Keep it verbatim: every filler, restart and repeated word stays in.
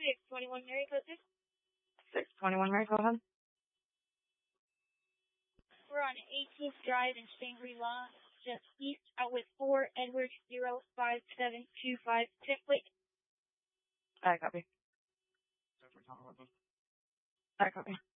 six twenty-one Mary, go ahead. six twenty-one Mary, go ahead. We're on eighteenth Drive in Shangri-La, just east, out with four Edward zero five seven two five. Check, please. I copy. I copy.